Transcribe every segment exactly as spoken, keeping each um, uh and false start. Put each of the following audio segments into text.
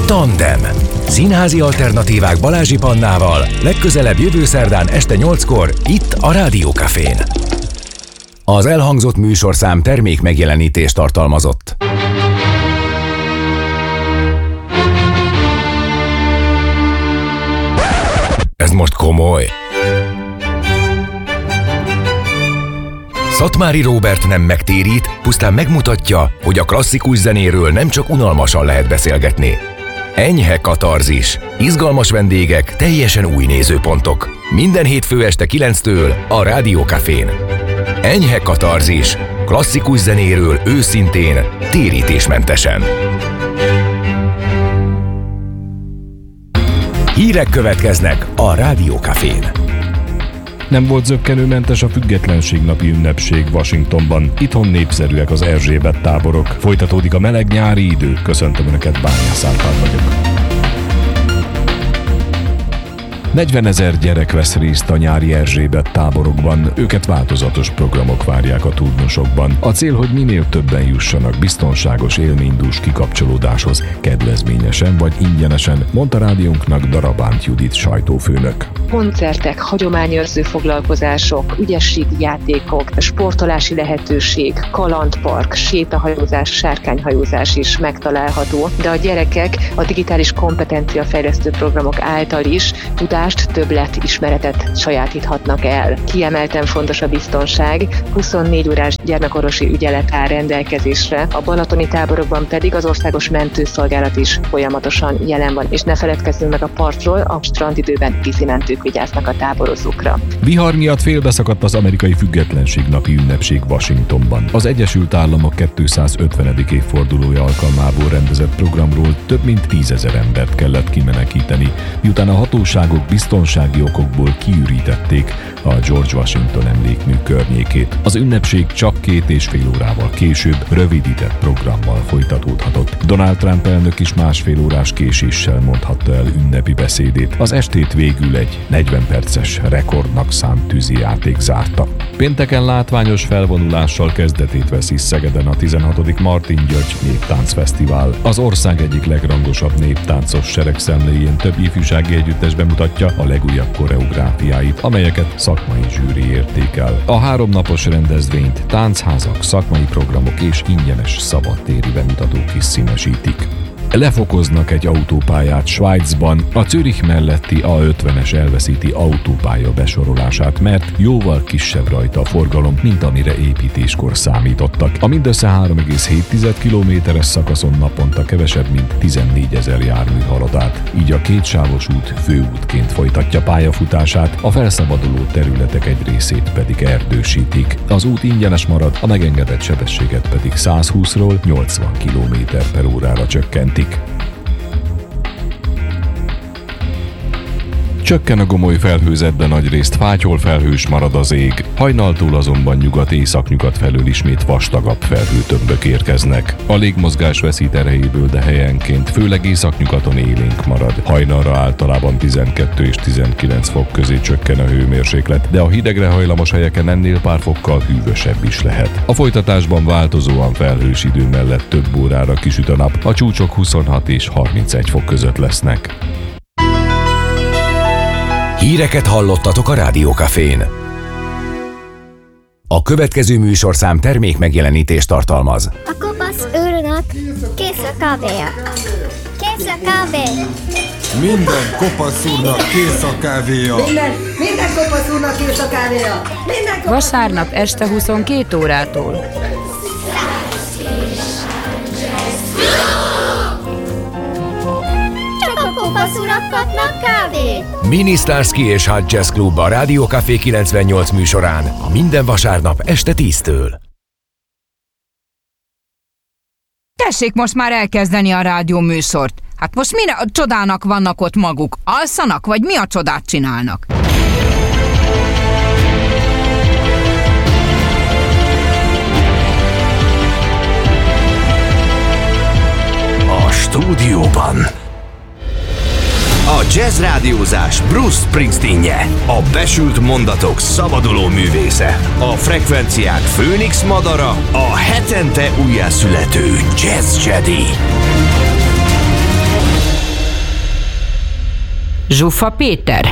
Tandem. Színházi alternatívák Balázsi Pannával legközelebb jövő szerdán este nyolckor itt a Rádió Cafén. Az elhangzott műsorszám termék megjelenítést tartalmazott. Ez most komoly. Szatmári Róbert nem megtérít, pusztán megmutatja, hogy a klasszikus zenéről nem csak unalmasan lehet beszélgetni. Enyhe katarzis, izgalmas vendégek, teljesen új nézőpontok. Minden hétfő este kilenctől a Rádió Cafén. Enyhe katarzis, klasszikus zenéről őszintén, térítésmentesen. Hírek következnek a Rádió Cafén. Nem volt zökkenőmentes a függetlenségnapi ünnepség Washingtonban. Itthon népszerűek az Erzsébet táborok. Folytatódik a meleg nyári idő. Köszöntöm Önöket, Bányász Árpád vagyok. negyvenezer gyerek vesz részt a nyári Erzsébet táborokban, őket változatos programok várják a turnusokban. A cél, hogy minél többen jussanak biztonságos élménydús kikapcsolódáshoz, kedvezményesen vagy ingyenesen, mondta rádiónknak Darabánt Judit sajtófőnök. Koncertek, hagyományőrző foglalkozások, ügyességi játékok, sportolási lehetőség, kalandpark, sétahajózás, sárkányhajózás is megtalálható, de a gyerekek a digitális kompetenciafejlesztő programok által is tudást, többlet, ismeretet sajátíthatnak el. Kiemelten fontos a biztonság, huszonnégy órás gyermekorvosi ügyelet áll rendelkezésre, a balatoni táborokban pedig az országos mentőszolgálat is folyamatosan jelen van, és ne feledkezzünk meg a partról, a strandidőben vízimentők vigyáznak a táborozókra. Vihar miatt félbeszakadt az amerikai függetlenségnapi ünnepség Washingtonban. Az Egyesült Államok kétszázötvenedik évfordulója alkalmából rendezett programról több mint tízezer embert kellett kimenekíteni, miután a hatóságok biztonsági okokból kiürítették a George Washington emlékmű környékét. Az ünnepség csak két és fél órával később rövidített programmal folytatódhatott. Donald Trump elnök is másfél órás késéssel mondhatta el ünnepi beszédét. Az estét végül egy negyven perces rekordnak szánt tűzijáték zárta. Pénteken látványos felvonulással kezdetét veszi Szegeden a tizenhatodik Martin György Néptáncfesztivál. Az ország egyik legrangosabb néptáncos seregszemléjén több ifjúsági együttes bemutatja a legújabb koreográfiáit, amelyeket szakmai zsűri értékel. A háromnapos rendezvényt táncházak, szakmai programok és ingyenes szabadtéri bemutatók is színesítik. Lefokoznak egy autópályát Svájcban, a Zürich melletti á ötvenes elveszíti autópálya besorolását, mert jóval kisebb rajta a forgalom, mint amire építéskor számítottak. A mindössze három egész hét kilométeres szakaszon naponta kevesebb, mint tizennégyezer jármű halad át, így a kétsávos út főútként folytatja pályafutását, a felszabaduló területek egy részét pedig erdősítik. Az út ingyenes marad, a megengedett sebességet pedig százhúszról nyolcvan kilométer per órára csökkent. Csökken a gomoly felhőzet, de nagyrészt fátyol felhős marad az ég. Hajnaltól azonban nyugat-északnyugat felől ismét vastagabb felhőtömbök érkeznek. A légmozgás veszít erejéből, de helyenként főleg északnyugaton élénk marad. Hajnalra általában tizenkét és tizenkilenc fok közé csökken a hőmérséklet, de a hidegre hajlamos helyeken ennél pár fokkal hűvösebb is lehet. A folytatásban változóan felhős idő mellett több órára kisüt a nap, a csúcsok huszonhat és harmincegy fok között lesznek. Híreket hallottatok a Rádió Cafén. A következő műsorszám termék megjelenítést tartalmaz. A kopasz őrnek kész a kávéja. Kész a kávé. Minden kopasz úrnak kész a kávéja. Minden, minden kopasz úrnak kész a kávéja. Minden kopasz... Vasárnap este huszonkét órától. Kopasz urak kapnak kávét! Mini Starsky és Hot Jazz Club a Rádió Café kilencvennyolc műsorán minden vasárnap este tíztől. Tessék most már elkezdeni a rádió műsort. Hát most mire a csodának vannak ott maguk? Alszanak, vagy mi a csodát csinálnak? A stúdióban a jazz rádiózás Bruce Springsteenje, a besült mondatok szabaduló művésze, a frekvenciák főnix madara, a hetente újjászülető Jazz Jedi. Zsuffa Péter.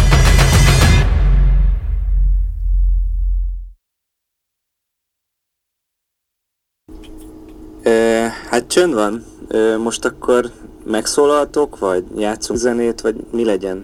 E, hát csönd van. E, most akkor megszólaltok, vagy játszunk zenét, vagy mi legyen?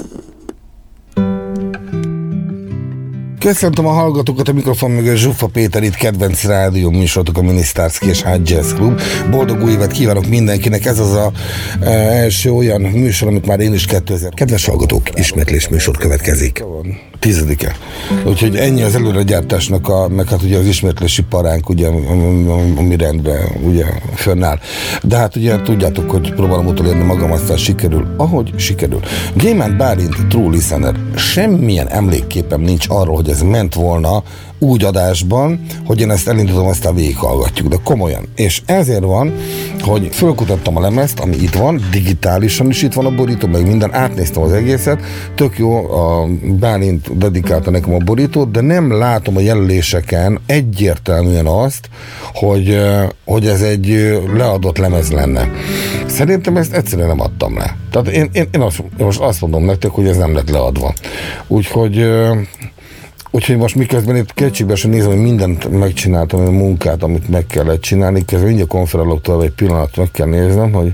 Köszöntöm a hallgatókat, a mikrofon mögött Zsuffa Péter, itt kedvenc rádió műsorotok, a Minisztárszki és Hot Jazz Club. Boldog új évet kívánok mindenkinek, ez az a e, első olyan műsor, amit már én is kétezer. Kedves hallgatók, ismétlés műsor következik. Tízedike. Úgyhogy ennyi az előregyártásnak, a, meg hát ugye az ismétlési paránk, ugye, ami rendre ugye fönnáll. De hát ugye tudjátok, hogy próbálom utolérni magam, aztán sikerül, ahogy sikerül. Gyémánt Bálint, True Listener, semmilyen emlékképem nincs arról, hogy ez ment volna úgy adásban, hogy én ezt elindítom, aztán végighallgatjuk, de komolyan. És ezért van, hogy fölkutattam a lemezt, ami itt van, digitálisan is itt van a borító, meg minden, átnéztem az egészet, tök jó, a Bálint dedikálta nekem a borítót, de nem látom a jelöléseken egyértelműen azt, hogy, hogy ez egy leadott lemez lenne. Szerintem ezt egyszerűen nem adtam le. Tehát én, én, én azt, most azt mondom nektek, hogy ez nem lett leadva. Úgyhogy Úgyhogy most miközben itt kétségbe sem nézem, hogy mindent megcsináltam, a munkát, amit meg kellett csinálni, közben mindjárt konferálok tovább, egy pillanat meg kell néznem, hogy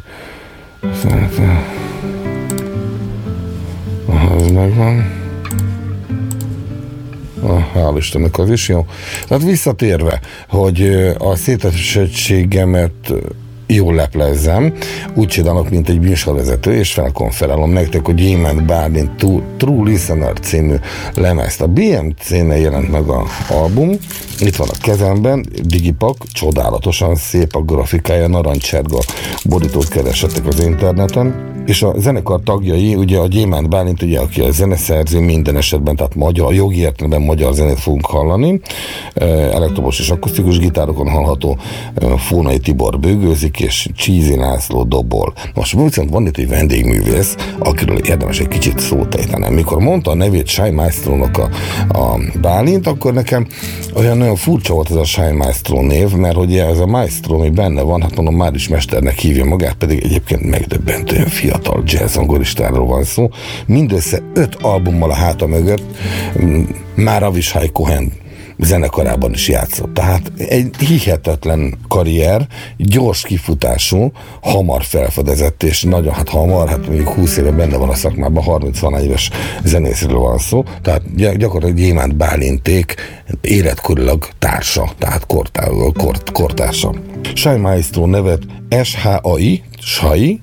aha, ez megvan. Ah, hál' Istennek, az is jó. Tehát visszatérve, hogy a szétesettségemet jól leplezzem, úgy csinálok, mint egy műsorvezető, és felkonferálom nektek, hogy Gyémánt Bálint True Listener című lemezt. A bé em cé-nél jelent meg az album, itt van a kezemben, digipak, csodálatosan szép a grafikája, narancsárga borítót keresettek az interneten, és a zenekar tagjai, ugye a Gyémánt Bálint, ugye, aki a zeneszerző minden esetben, tehát magyar, jogi értelemben magyar zenét fogunk hallani, elektromos és akusztikus gitárokon hallható, Fónai Tibor bőgőzik, és Csízi László dobol. Most viszont van itt egy vendégművész, akiről érdemes egy kicsit szót ejtenem. Mikor mondta a nevét Shai Maestrónak a, a Bálint, akkor nekem olyan nagyon furcsa volt ez a Shai Maestro név, mert hogy ez a Maestro, ami benne van, hát mondom, már is mesternek hívja magát, pedig egyébként megdöbbentően fiatal jazz-zongoristáról van szó. Mindössze öt albummal a háta mögött már Avishai Cohen zenekarában is játszott. Tehát egy hihetetlen karrier, gyors kifutású, hamar felfedezett, és nagyon, hát hamar, hát mondjuk húsz éve benne van a szakmában, harminc éves zenészről van szó, tehát gyakorlatilag Gyémánt Bálinték életkorilag társa, tehát kortá, kort, kortársa. Shai Maestro nevet es há á i, Shai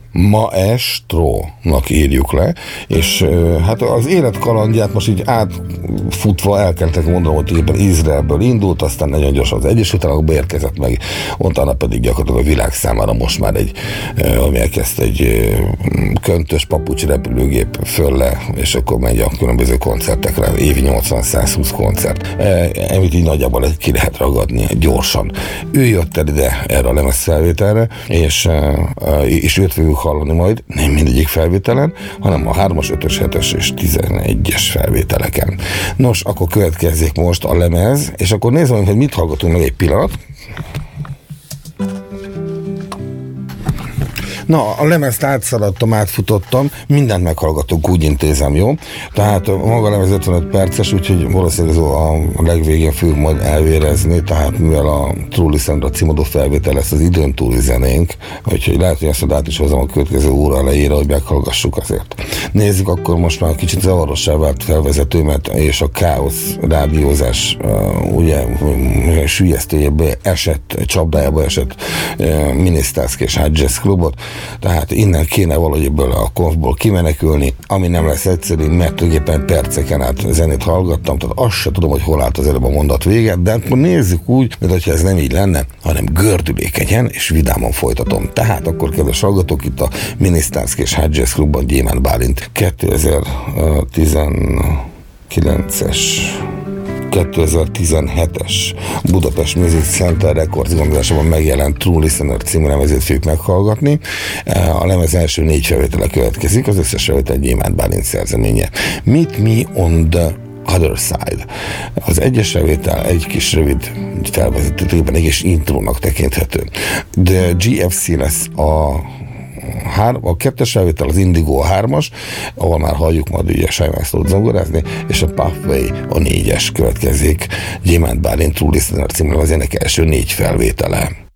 Maestro-nak írjuk le, és hát az életkalandját most így átfutva el kellett mondanom, hogy éppen Izraelből indult, aztán nagyon gyorsan az Egyesült Államokba érkezett meg, utána pedig gyakorlatilag a világ számára most már egy, ami elkezdte egy köntös papucs repülőgép föl le, és akkor megy a különböző koncertekre, évi nyolcvan-százhúsz koncert, amit így nagyjából ki lehet ragadni gyorsan. Ő jött el ide erre a lemezfelvételre, és, és őt fogjuk hallani majd, nem mindegyik felvételen, hanem a hármas, ötös, hetes és tizenegyes felvételeken. Nos, akkor következzék most a lemez, és akkor nézzük, hogy mit hallgatunk meg egy pillanat. Na, a lemezt átszaladtam, átfutottam, mindent meghallgatok, úgy intézem, jó? Tehát maga a lemez ötvenöt perces, úgyhogy valószínűleg a legvégén fogjuk majd elvérezni, tehát mivel a True Listener címadó felvétel lesz az időn túli zenénk, úgyhogy lehet, hogy ezt át is hozom a következő óra elejére, hogy meghallgassuk azért. Nézzük akkor most már kicsit zavarossá vált felvezetőmet, és a káosz rádiózás ugye süllyesztőjébe esett, csapdájába esett Minisztárszki és Hot Jazz Clubot. Tehát innen kéne valahogy ebből a konfból kimenekülni, ami nem lesz egyszerű, mert tulajdonképpen perceken át zenét hallgattam, tehát azt se tudom, hogy hol állt az előbb a mondat vége, de akkor nézzük úgy, mint hogyha ez nem így lenne, hanem gördülékenyen és vidáman folytatom. Tehát akkor, kedves hallgatók, itt a Minisztárszki és Hot Jazz Clubban Gyémánt Bálint kétezer-tizenkilences kétezer-tizenhetes Budapest Music Center Records gondozásában megjelent True Listener című lemezét fogjuk meghallgatni. A lemez első négy felvétele következik, az összes felvétel Gyémánt Bálint szerzeménye. Meet Me on the Other Side. Az egyes felvétel egy kis rövid felvezetőben egy kis intrónak tekinthető. De gé ef cé lesz a hár, a kettes felvétel az Indigo a hármas, ahol már halljuk majd ugye Sájmászlót zongorázni, és a Pathway a négyes következik. Gyémánt Bálint True Listener címmel az ennek első négy felvétele.